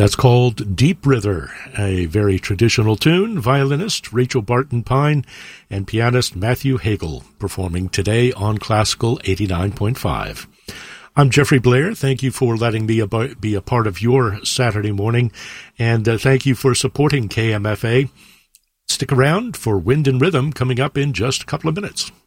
That's called Deep River, a very traditional tune. Violinist Rachel Barton Pine and pianist Matthew Hagel performing today on Classical 89.5. I'm Jeffrey Blair. Thank you for letting me be a part of your Saturday morning, and thank you for supporting KMFA. Stick around for Wind and Rhythm coming up in just a couple of minutes.